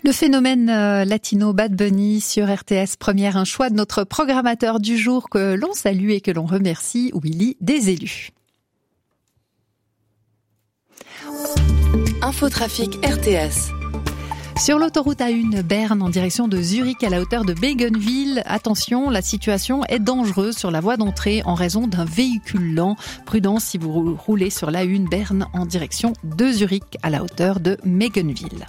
Le phénomène latino Bad Bunny sur RTS Première, un choix de notre programmateur du jour que l'on salue et que l'on remercie, Willy des élus. Infotrafic RTS. Sur l'autoroute A1 Berne en direction de Zurich à la hauteur de Béguenville, attention, la situation est dangereuse sur la voie d'entrée en raison d'un véhicule lent. Prudence si vous roulez sur l'A1 Berne en direction de Zurich à la hauteur de Béguenville.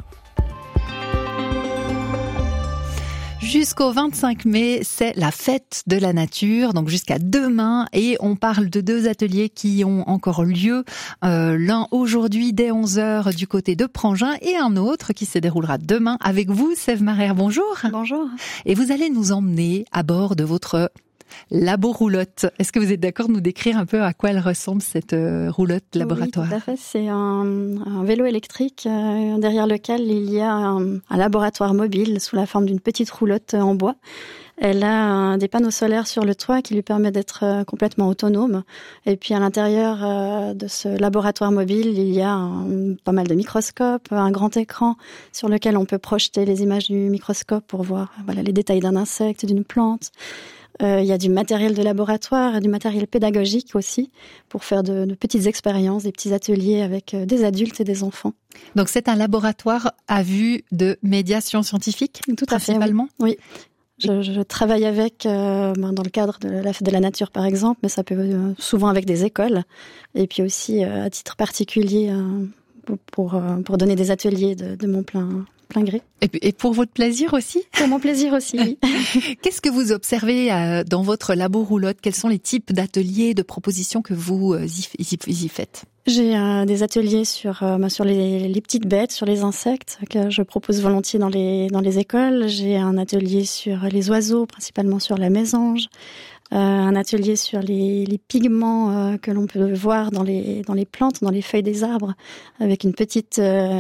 Jusqu'au 25 mai, c'est la fête de la nature, donc jusqu'à demain. Et on parle de deux ateliers qui ont encore lieu. L'un aujourd'hui dès 11h du côté de Prangin et un autre qui se déroulera demain avec vous, Sève Marère. Bonjour. Bonjour. Et vous allez nous emmener à bord de votre labo-roulotte. Est-ce que vous êtes d'accord de nous décrire un peu à quoi elle ressemble, cette roulotte laboratoire ? Oui, tout à fait. C'est un vélo électrique derrière lequel il y a un laboratoire mobile sous la forme d'une petite roulotte en bois. Elle a des panneaux solaires sur le toit qui lui permettent d'être complètement autonome. Et puis à l'intérieur de ce laboratoire mobile, il y a pas mal de microscopes, un grand écran sur lequel on peut projeter les images du microscope pour voir les détails d'un insecte, d'une plante. Il y a du matériel de laboratoire et du matériel pédagogique aussi pour faire de petites expériences, des petits ateliers avec des adultes et des enfants. Donc c'est un laboratoire à vue de médiation scientifique, tout à fait, principalement ? Oui. Je travaille avec, dans le cadre de la Fête de la Nature par exemple, mais ça peut souvent avec des écoles et puis aussi à titre particulier pour donner des ateliers de mon plein gré. Et pour votre plaisir aussi ? Pour mon plaisir aussi, oui. Qu'est-ce que vous observez dans votre labo roulotte ? Quels sont les types d'ateliers, de propositions que vous y faites ? J'ai des ateliers sur les petites bêtes, sur les insectes, que je propose volontiers dans les écoles. J'ai un atelier sur les oiseaux, principalement sur la mésange. Un atelier sur les pigments que l'on peut voir dans les plantes, dans les feuilles des arbres, avec une petite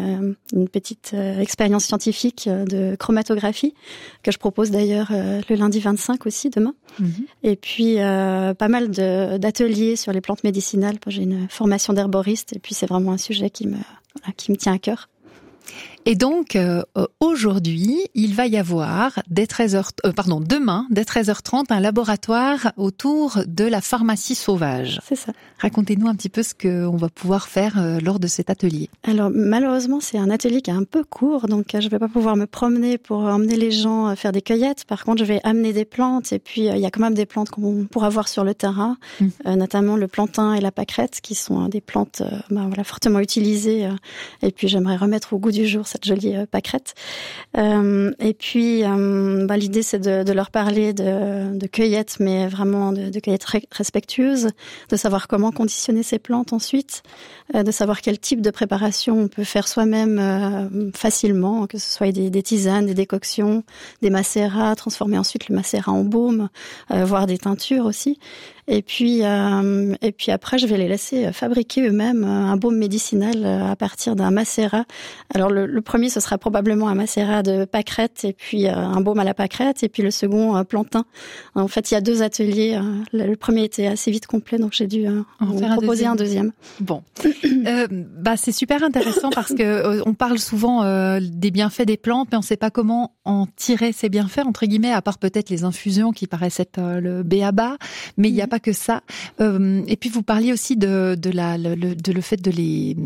expérience scientifique de chromatographie que je propose d'ailleurs le lundi 25 aussi, demain. Mm-hmm. Et puis pas mal d'ateliers sur les plantes médicinales. J'ai une formation d'herboriste et puis c'est vraiment un sujet qui me tient à cœur. Et donc, aujourd'hui, il va y avoir demain, dès 13h30, un laboratoire autour de la pharmacie sauvage. C'est ça. Racontez-nous un petit peu ce qu'on va pouvoir faire lors de cet atelier. Alors, malheureusement, c'est un atelier qui est un peu court, donc je vais pas pouvoir me promener pour emmener les gens à faire des cueillettes. Par contre, je vais amener des plantes, et puis il y a quand même des plantes qu'on pourra voir sur le terrain, notamment le plantain et la pâquerette, qui sont des plantes fortement utilisées. Et puis, j'aimerais remettre au goût du jour cette jolie pâquerette. Et puis, l'idée, c'est de leur parler de cueillette, mais vraiment de cueillette respectueuse, de savoir comment conditionner ces plantes ensuite, de savoir quel type de préparation on peut faire soi-même facilement, que ce soit des tisanes, des décoctions, des macérats, transformer ensuite le macérat en baume, voire des teintures aussi. Et puis après, je vais les laisser fabriquer eux-mêmes un baume médicinal à partir d'un macérat. Alors le premier, ce sera probablement un macérat de pâquerette et puis un baume à la pâquerette et puis le second plantain. En fait, il y a 2 ateliers. Le premier était assez vite complet, donc j'ai dû proposer un deuxième. Bon, c'est super intéressant parce que on parle souvent des bienfaits des plantes, mais on ne sait pas comment en tirer ces bienfaits entre guillemets, à part peut-être les infusions qui paraissent être le b.a.-ba, mais il n'y a pas que ça. Et puis vous parliez aussi de le fait de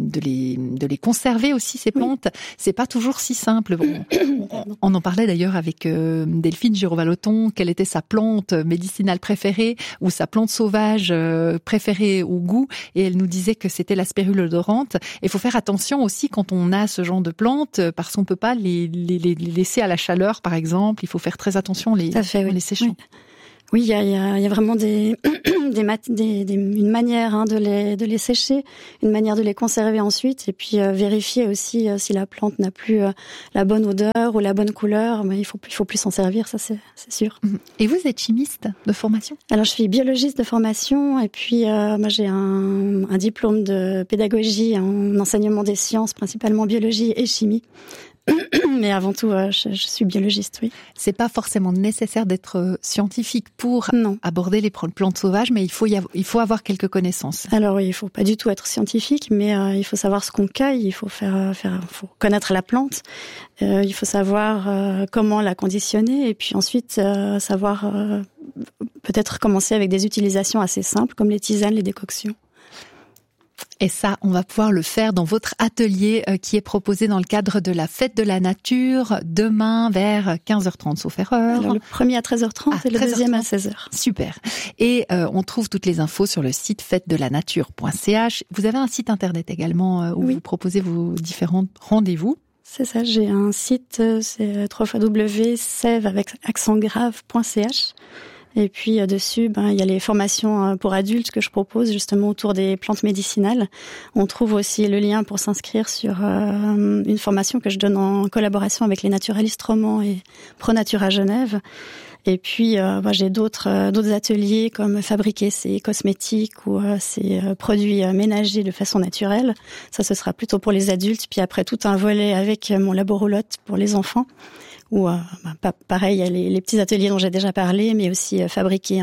les conserver aussi, ces plantes. C'est pas toujours si simple. Bon, on en parlait d'ailleurs avec Delphine Girovaloton, quelle était sa plante médicinale préférée ou sa plante sauvage préférée au goût, et elle nous disait que c'était la spirule odorante. Il faut faire attention aussi quand on a ce genre de plantes, parce qu'on peut pas les laisser à la chaleur, par exemple. Il faut faire très attention en les séchant. Oui. Oui, il y a vraiment une manière de les sécher, une manière de les conserver ensuite, et puis vérifier aussi si la plante n'a plus la bonne odeur ou la bonne couleur. Mais il faut plus s'en servir, ça c'est sûr. Et vous êtes chimiste de formation ? Alors je suis biologiste de formation, et puis moi j'ai un diplôme de pédagogie en enseignement des sciences, principalement biologie et chimie. Mais avant tout, je suis biologiste, oui. C'est pas forcément nécessaire d'être scientifique pour aborder les plantes sauvages, mais il faut avoir quelques connaissances. Alors oui, il faut pas du tout être scientifique, mais il faut savoir ce qu'on cueille, il faut faut connaître la plante, il faut savoir comment la conditionner, et puis ensuite savoir peut-être commencer avec des utilisations assez simples, comme les tisanes, les décoctions. Et ça, on va pouvoir le faire dans votre atelier qui est proposé dans le cadre de la Fête de la Nature, demain vers 15h30, sauf erreur. Alors, le premier à 13h30 et le deuxième à 16h. Super. Et on trouve toutes les infos sur le site fêtedelanature.ch. Vous avez un site internet également où vous proposez vos différents rendez-vous. C'est ça, j'ai un site, c'est www.sève.ch. Et puis dessus, il y a les formations pour adultes que je propose justement autour des plantes médicinales. On trouve aussi le lien pour s'inscrire sur une formation que je donne en collaboration avec les naturalistes romans et ProNatura Genève. Et puis j'ai d'autres ateliers comme fabriquer ses cosmétiques ou ses produits ménagers de façon naturelle. Ça, ce sera plutôt pour les adultes. Puis après, tout un volet avec mon laboroulotte pour les enfants. Ou pareil, il y a les petits ateliers dont j'ai déjà parlé, mais aussi fabriquer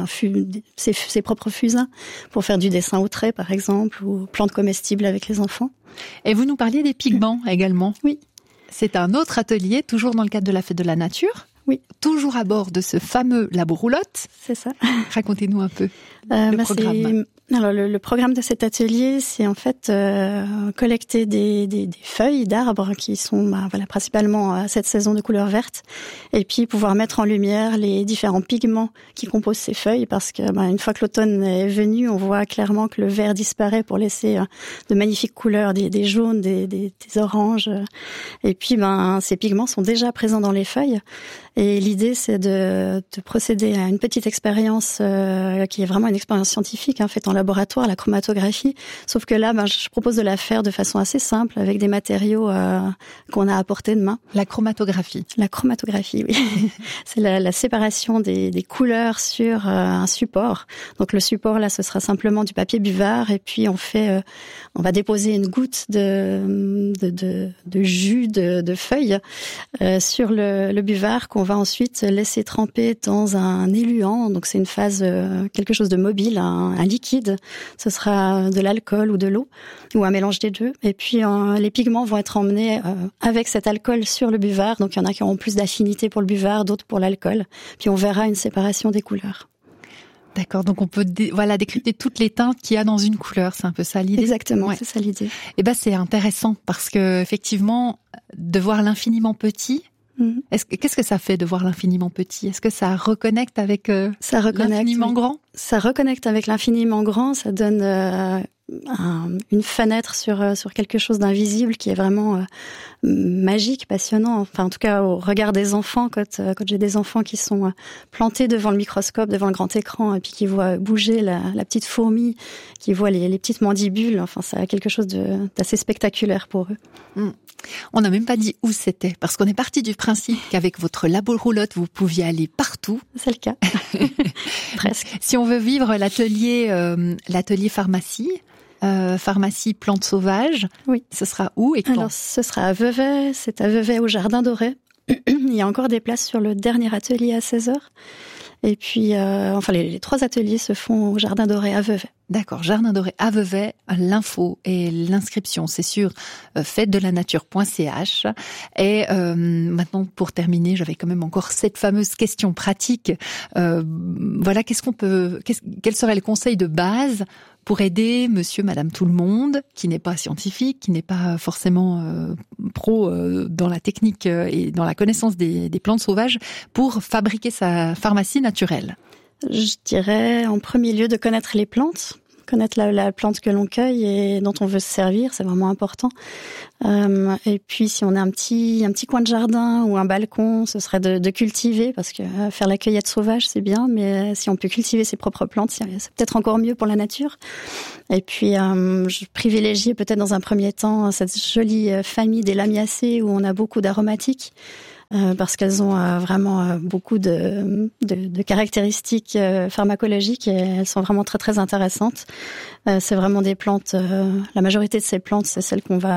ses propres fusains pour faire du dessin au trait, par exemple, ou plantes comestibles avec les enfants. Et vous nous parliez des pigments également. Oui. C'est un autre atelier, toujours dans le cadre de la Fête de la Nature. Oui. Toujours à bord de ce fameux laboroulotte. C'est ça. Racontez-nous un peu le programme. Alors le programme de cet atelier, c'est en fait collecter des feuilles d'arbres qui sont principalement à cette saison de couleur verte, et puis pouvoir mettre en lumière les différents pigments qui composent ces feuilles, parce que une fois que l'automne est venu, on voit clairement que le vert disparaît pour laisser de magnifiques couleurs, des jaunes, des oranges, et puis ces pigments sont déjà présents dans les feuilles. Et l'idée, c'est de procéder à une petite expérience qui est vraiment une expérience scientifique, faite en laboratoire, la chromatographie. Sauf que là, je propose de la faire de façon assez simple, avec des matériaux qu'on a à portée de main. La chromatographie. La chromatographie, oui. C'est la séparation des couleurs sur un support. Donc le support, là, ce sera simplement du papier buvard, et puis on va déposer une goutte de jus de feuilles sur le buvard, qu'on va ensuite laisser tremper dans un éluant. Donc c'est une phase, quelque chose de mobile, un liquide. Ce sera de l'alcool ou de l'eau, ou un mélange des deux. Et puis les pigments vont être emmenés avec cet alcool sur le buvard. Donc il y en a qui auront plus d'affinité pour le buvard, d'autres pour l'alcool. Puis on verra une séparation des couleurs. D'accord, donc on peut décrypter toutes les teintes qu'il y a dans une couleur, c'est un peu ça l'idée. Exactement, ouais. C'est ça l'idée. Et c'est intéressant parce que effectivement, de voir l'infiniment petit. Qu'est-ce que ça fait de voir l'infiniment petit ? Est-ce que ça reconnecte avec l'infiniment grand ? Ça reconnecte avec l'infiniment grand, ça donne une fenêtre sur quelque chose d'invisible qui est vraiment magique, passionnant. Enfin, en tout cas, au regard des enfants, quand j'ai des enfants qui sont plantés devant le microscope, devant le grand écran, et puis qui voient bouger la petite fourmi, qui voient les petites mandibules, enfin, ça a quelque chose d'assez spectaculaire pour eux. On n'a même pas dit où c'était, parce qu'on est parti du principe qu'avec votre laboroulotte, vous pouviez aller partout. C'est le cas. Presque. Si on veut vivre l'atelier pharmacie, pharmacie plantes sauvages, oui. Ce sera où et quand ? Alors, ce sera à Vevey, c'est à Vevey au Jardin Doré. Il y a encore des places sur le dernier atelier à 16h. Et puis, les 3 ateliers se font au Jardin Doré à Vevey. D'accord, Jardin Doré à Vevey, l'info et l'inscription, c'est sur fêtedelanature.ch. Et maintenant, pour terminer, j'avais quand même encore cette fameuse question pratique. Quel serait le conseil de base pour aider monsieur, madame, tout le monde, qui n'est pas scientifique, qui n'est pas forcément pro dans la technique et dans la connaissance des plantes sauvages, pour fabriquer sa pharmacie naturelle ? Je dirais en premier lieu de connaître les plantes, connaître la plante que l'on cueille et dont on veut se servir, c'est vraiment important. Et puis si on a un petit coin de jardin ou un balcon, ce serait de cultiver, parce que faire la cueillette sauvage c'est bien, mais si on peut cultiver ses propres plantes, c'est peut-être encore mieux pour la nature. Et puis je privilégie peut-être dans un premier temps cette jolie famille des lamiacées où on a beaucoup d'aromatiques. Parce qu'elles ont vraiment beaucoup de caractéristiques pharmacologiques et elles sont vraiment très très intéressantes. C'est vraiment des plantes, la majorité de ces plantes, c'est celles qu'on va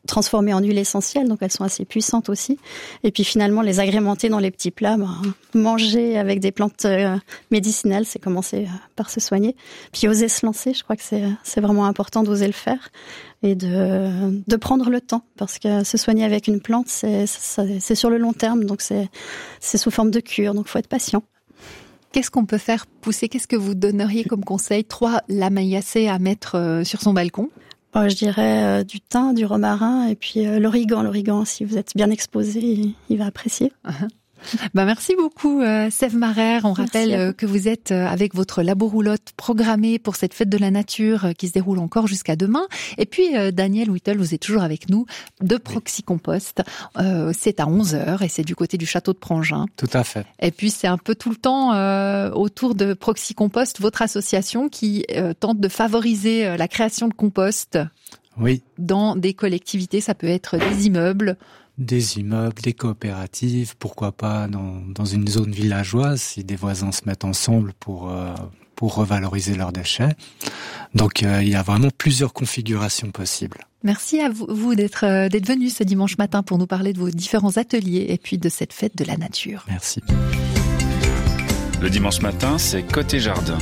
transformer en huile essentielle, donc elles sont assez puissantes aussi. Et puis finalement, les agrémenter dans les petits plats, manger avec des plantes médicinales, c'est commencer par se soigner. Puis oser se lancer, je crois que c'est vraiment important d'oser le faire et de prendre le temps, parce que se soigner avec une plante, c'est sur le long terme, donc c'est sous forme de cure, donc faut être patient. Qu'est-ce qu'on peut faire pousser? Qu'est-ce que vous donneriez comme conseil? 3 lamaiacées à mettre sur son balcon. Je dirais du thym, du romarin et puis l'origan. L'origan, si vous êtes bien exposé, il va apprécier. Merci beaucoup, Sève Marère. On rappelle que vous êtes avec votre laboroulotte programmée pour cette fête de la nature qui se déroule encore jusqu'à demain. Et puis, Daniel Whittle, vous êtes toujours avec nous de Proxy Compost. C'est à 11h et c'est du côté du château de Prangin. Tout à fait. Et puis, c'est un peu tout le temps autour de Proxy Compost, votre association qui tente de favoriser la création de compost. Oui. Dans des collectivités, ça peut être des immeubles. Des immeubles, des coopératives, pourquoi pas dans une zone villageoise, si des voisins se mettent ensemble pour revaloriser leurs déchets. Donc il y a vraiment plusieurs configurations possibles. Merci à vous d'être venus ce dimanche matin pour nous parler de vos différents ateliers et puis de cette fête de la nature. Merci. Le dimanche matin, c'est Côté Jardin.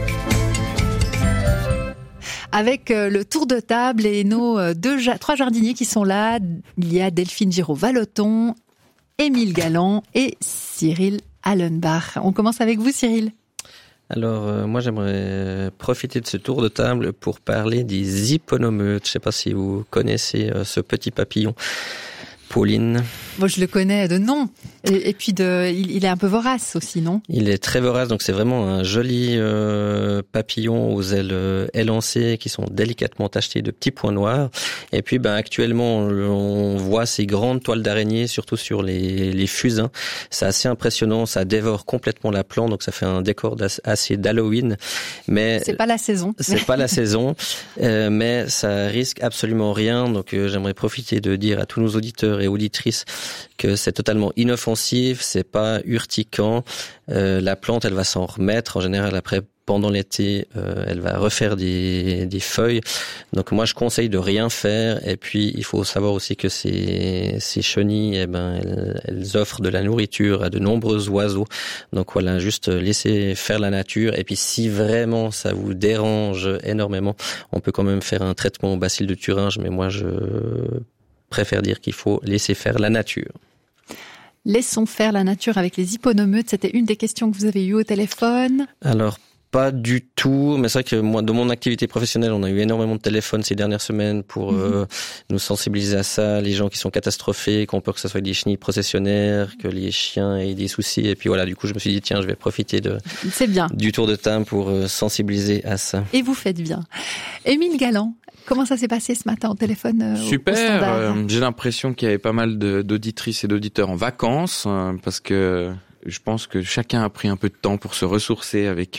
Avec le tour de table et nos 3 jardiniers qui sont là. Il y a Delphine Giraud-Vallotton, Émile Galland et Cyril Allenbach. On commence avec vous, Cyril. Alors, moi, j'aimerais profiter de ce tour de table pour parler des hyponomeutes. Je ne sais pas si vous connaissez ce petit papillon. Pauline. Moi, je le connais de nom. Et puis, il est un peu vorace aussi, non? Il est très vorace, donc c'est vraiment un joli papillon aux ailes élancées qui sont délicatement tachetées de petits points noirs. Et puis, actuellement, on voit ces grandes toiles d'araignée, surtout sur les fusains. C'est assez impressionnant, ça dévore complètement la plante, donc ça fait un décor assez d'Halloween. Mais c'est pas la saison. C'est pas la saison, mais ça risque absolument rien. Donc, j'aimerais profiter de dire à tous nos auditeurs et auditrices que c'est totalement inoffensif, c'est pas urticant. La plante, elle va s'en remettre. En général, après, pendant l'été, elle va refaire des feuilles. Donc moi, je conseille de rien faire. Et puis, il faut savoir aussi que ces chenilles, elles offrent de la nourriture à de nombreux oiseaux. Donc voilà, juste laisser faire la nature. Et puis, si vraiment ça vous dérange énormément, on peut quand même faire un traitement au bacille de Thuringe. Mais moi, je préfère dire qu'il faut laisser faire la nature. Laissons faire la nature avec les hyponomeutes. C'était une des questions que vous avez eues au téléphone. Alors, pas du tout, mais c'est vrai que moi, dans mon activité professionnelle, on a eu énormément de téléphones ces dernières semaines pour nous sensibiliser à ça, les gens qui sont catastrophés, qui ont peur que ce soit des chenilles processionnaires, que les chiens aient des soucis. Et puis voilà, du coup, je me suis dit, tiens, je vais profiter du tour de table pour sensibiliser à ça. Et vous faites bien. Émile Galland, comment ça s'est passé ce matin au téléphone? Super, j'ai l'impression qu'il y avait pas mal d'auditrices et d'auditeurs en vacances, parce que je pense que chacun a pris un peu de temps pour se ressourcer avec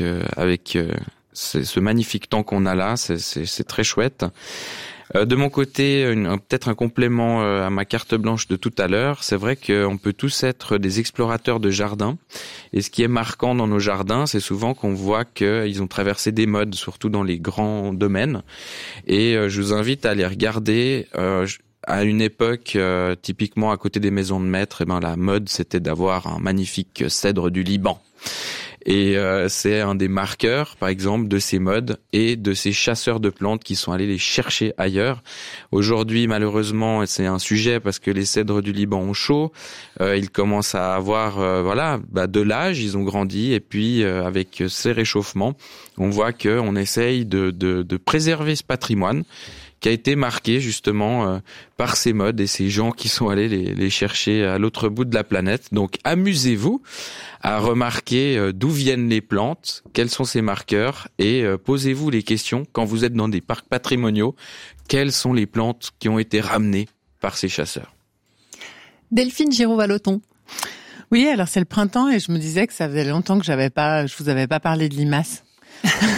ce magnifique temps qu'on a là, c'est très chouette. De mon côté, peut-être un complément à ma carte blanche de tout à l'heure, c'est vrai qu'on peut tous être des explorateurs de jardin. Et ce qui est marquant dans nos jardins, c'est souvent qu'on voit qu'ils ont traversé des modes, surtout dans les grands domaines. Et je vous invite à aller regarder. À une époque, typiquement à côté des maisons de maître, la mode, c'était d'avoir un magnifique cèdre du Liban. Et c'est un des marqueurs, par exemple, de ces modes et de ces chasseurs de plantes qui sont allés les chercher ailleurs. Aujourd'hui, malheureusement, c'est un sujet parce que les cèdres du Liban ont chaud. Ils commencent à avoir de l'âge, ils ont grandi. Et puis, avec ces réchauffements, on voit qu'on essaye de préserver ce patrimoine qui a été marqué justement par ces modes et ces gens qui sont allés les chercher à l'autre bout de la planète. Donc amusez-vous à remarquer d'où viennent les plantes, quels sont ces marqueurs et posez-vous les questions quand vous êtes dans des parcs patrimoniaux, quelles sont les plantes qui ont été ramenées par ces chasseurs. Delphine Giraud-Vallotton. Oui, alors c'est le printemps et je me disais que ça faisait longtemps que je vous avais pas parlé de limaces.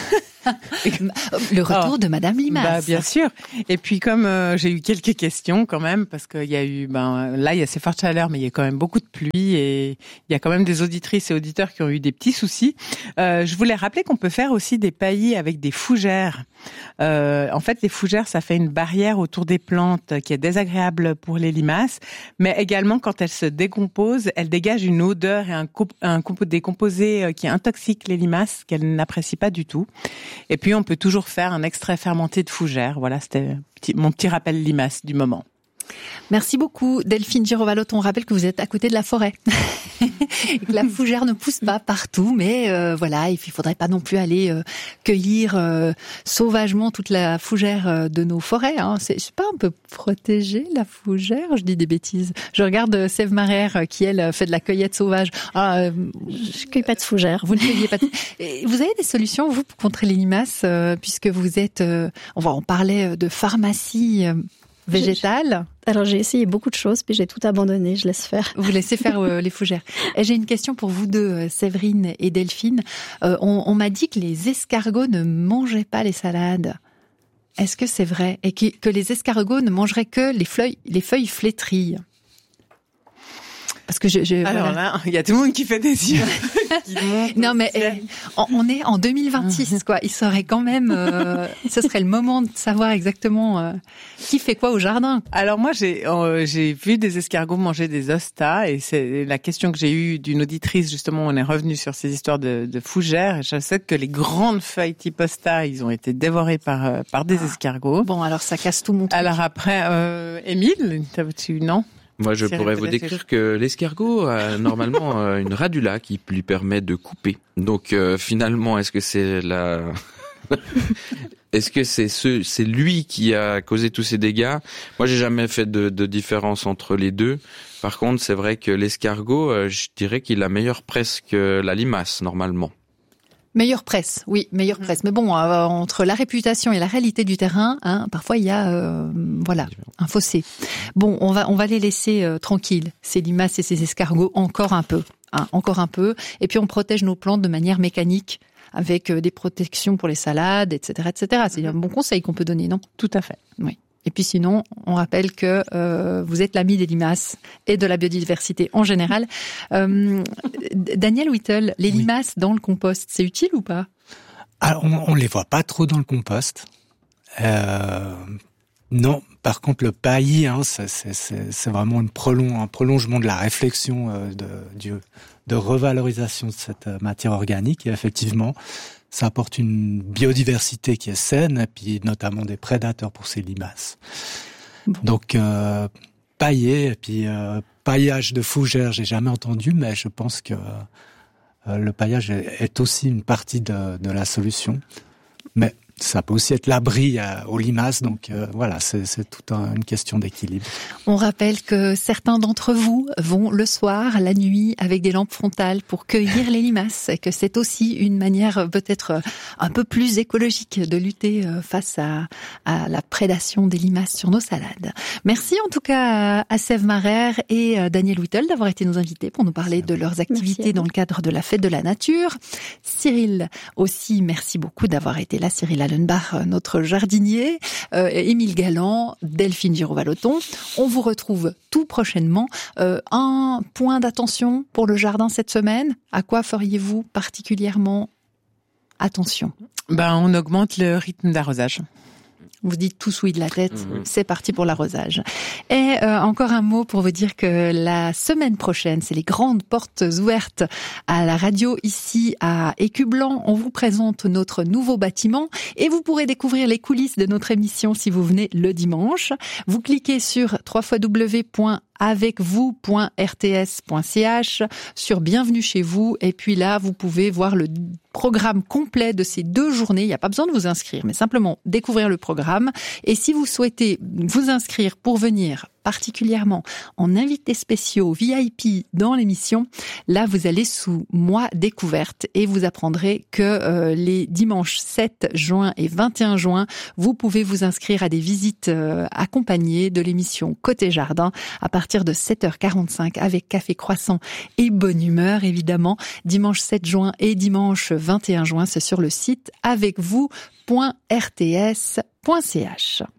Le retour de Madame Limace. Bien sûr. Et puis comme j'ai eu quelques questions quand même, parce qu'il y a eu, là il y a ces fortes chaleurs, mais il y a quand même beaucoup de pluie et il y a quand même des auditrices et auditeurs qui ont eu des petits soucis. Je voulais rappeler qu'on peut faire aussi des paillis avec des fougères. En fait, les fougères, ça fait une barrière autour des plantes qui est désagréable pour les limaces, mais également quand elles se décomposent, elles dégagent une odeur et des composés qui intoxiquent les limaces qu'elles n'apprécient pas du tout. Et puis on peut toujours faire un extrait fermenté de fougères. Voilà, c'était mon petit rappel limace du moment. Merci beaucoup Delphine Girovalot. On rappelle que vous êtes à côté de la forêt. Et que la fougère ne pousse pas partout, mais voilà, il faudrait pas non plus aller cueillir sauvagement toute la fougère de nos forêts. Hein. C'est pas un peu protéger la fougère? Je dis des bêtises. Je regarde Sève Marère qui elle fait de la cueillette sauvage. Je cueille pas de fougère. Vous ne cueillez pas. Vous avez des solutions vous pour contrer les limaces puisque vous êtes. On parlait de pharmacie. Végétale. Alors j'ai essayé beaucoup de choses, puis j'ai tout abandonné, je laisse faire. Vous laissez faire les fougères. Et j'ai une question pour vous deux, Séverine et Delphine. On m'a dit que les escargots ne mangeaient pas les salades. Est-ce que c'est vrai? Et que les escargots ne mangeraient que les feuilles flétries? Parce que alors là, il y a tout le monde qui fait des yeux. Non mais on est en 2026 quoi. Il serait quand même, ce serait le moment de savoir exactement qui fait quoi au jardin. Alors moi j'ai vu des escargots manger des ostas et c'est la question que j'ai eue d'une auditrice justement. On est revenu sur ces histoires de fougères et je sais que les grandes feuilles type osta ils ont été dévorées par des escargots. Bon alors ça casse tout mon truc. Alors après Émile, non? Moi, je pourrais vous décrire que l'escargot a normalement une radula qui lui permet de couper. Donc, finalement, est-ce que c'est c'est lui qui a causé tous ces dégâts? Moi, j'ai jamais fait de différence entre les deux. Par contre, c'est vrai que l'escargot, je dirais qu'il a meilleure presse que la limace, normalement. Meilleure presse, oui, meilleure presse. Mais bon, entre la réputation et la réalité du terrain, parfois il y a, un fossé. Bon, on va les laisser tranquilles, ces limaces et ces escargots, encore un peu. Et puis on protège nos plantes de manière mécanique, avec des protections pour les salades, etc., etc. C'est un bon conseil qu'on peut donner, non? Tout à fait. Oui. Et puis sinon, on rappelle que vous êtes l'ami des limaces et de la biodiversité en général. Daniel Whittle, les limaces dans le compost, c'est utile ou pas? Alors, on les voit pas trop dans le compost. Non, par contre, le paillis, c'est vraiment un prolongement de la réflexion de revalorisation de cette matière organique. Et effectivement, ça apporte une biodiversité qui est saine, et puis notamment des prédateurs pour ces limaces. Bon. Donc, pailler, et puis paillage de fougères, j'ai jamais entendu, mais je pense que le paillage est aussi une partie de la solution. Mais ça peut aussi être l'abri aux limaces, donc voilà, c'est toute une question d'équilibre. On rappelle que certains d'entre vous vont le soir, la nuit, avec des lampes frontales pour cueillir les limaces, et que c'est aussi une manière peut-être un peu plus écologique de lutter face à la prédation des limaces sur nos salades. Merci en tout cas à Sève Marère et Daniel Whittle d'avoir été nos invités pour nous parler de leurs activités dans le cadre de la Fête de la Nature. Cyril aussi, merci beaucoup d'avoir été là, Cyril Allenbach, notre jardinier, Émile Galland, Delphine Girovalot. On vous retrouve tout prochainement. Un point d'attention pour le jardin cette semaine. À quoi feriez-vous particulièrement attention? On augmente le rythme d'arrosage. Vous dites tous oui de la tête, c'est parti pour l'arrosage. Et encore un mot pour vous dire que la semaine prochaine, c'est les grandes portes ouvertes à la radio ici à Écublanc. On vous présente notre nouveau bâtiment et vous pourrez découvrir les coulisses de notre émission si vous venez le dimanche. Vous cliquez sur www.avecvous.rts.ch sur Bienvenue chez vous et puis là, vous pouvez voir le programme complet de ces 2 journées. Il n'y a pas besoin de vous inscrire, mais simplement découvrir le programme. Et si vous souhaitez vous inscrire pour venir particulièrement en invités spéciaux VIP dans l'émission. Là, vous allez sous Moi Découverte et vous apprendrez que les dimanches 7 juin et 21 juin, vous pouvez vous inscrire à des visites accompagnées de l'émission Côté Jardin à partir de 7h45 avec café croissant et bonne humeur, évidemment. Dimanche 7 juin et dimanche 21 juin, c'est sur le site avecvous.rts.ch.